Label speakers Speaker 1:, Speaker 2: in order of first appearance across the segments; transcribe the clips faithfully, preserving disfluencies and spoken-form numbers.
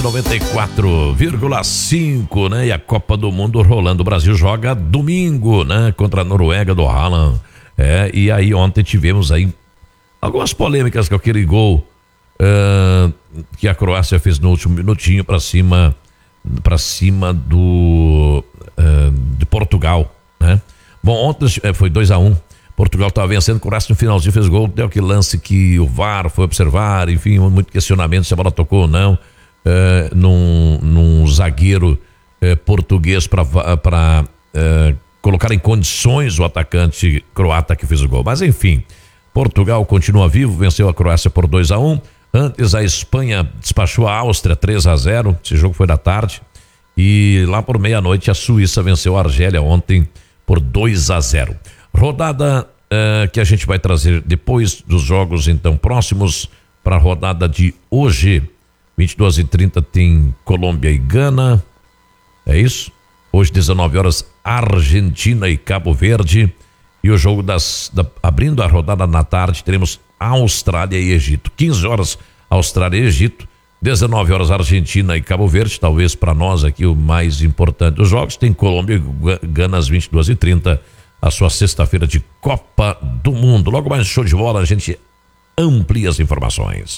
Speaker 1: noventa e quatro vírgula cinco, né? E a Copa do Mundo rolando. O Brasil joga domingo, né? Contra a Noruega do Haaland. É, e aí ontem tivemos aí algumas polêmicas com aquele gol uh, que a Croácia fez no último minutinho para cima, para cima do uh, de Portugal, né? Bom, ontem foi dois a um. Portugal estava vencendo, Croácia no finalzinho fez gol, deu aquele lance que o V A R foi observar, enfim, muito questionamento se a bola tocou ou não, é, num, num zagueiro é, português para é, colocar em condições o atacante croata que fez o gol. Mas enfim, Portugal continua vivo, venceu a Croácia por dois a um. Antes a Espanha despachou a Áustria três a zero, esse jogo foi da tarde. E lá por meia-noite a Suíça venceu a Argélia ontem por dois a zero. Rodada uh, que a gente vai trazer depois dos jogos então próximos para a rodada de hoje, vinte e duas e trinta tem Colômbia e Gana, é isso? Hoje dezenove horas Argentina e Cabo Verde, e o jogo das, da, abrindo a rodada na tarde teremos Austrália e Egito, quinze horas Austrália e Egito, dezenove horas Argentina e Cabo Verde, talvez para nós aqui o mais importante dos jogos, tem Colômbia e Gana às vinte e duas e trinta, a sua sexta-feira de Copa do Mundo. Logo mais show de bola, a gente amplia as informações.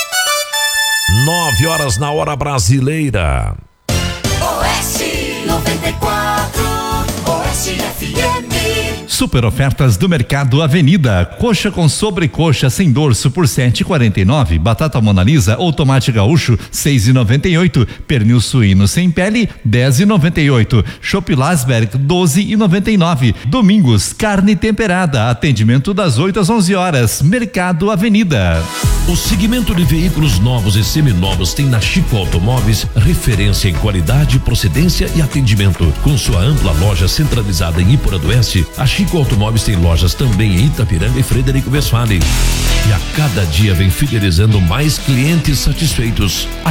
Speaker 1: Nove horas na hora brasileira.
Speaker 2: Oeste noventa e quatro, Oeste F M.
Speaker 3: Super ofertas do Mercado Avenida. Coxa com sobrecoxa sem dorso por sete e quarenta e nove. Batata Mona Lisa ou tomate gaúcho seis e noventa e oito. Pernil suíno sem pele dez e noventa e oito. Chopp Lasberg doze e noventa e nove. Domingos carne temperada. Atendimento das oito às onze horas. Mercado Avenida.
Speaker 1: O segmento de veículos novos e seminovos tem na Chico Automóveis referência em qualidade, procedência e atendimento. Com sua ampla loja centralizada em Iporã do Oeste, a Chico Automóveis tem lojas também em Itapiranga e Frederico Westphalen. E a cada dia vem fidelizando mais clientes satisfeitos.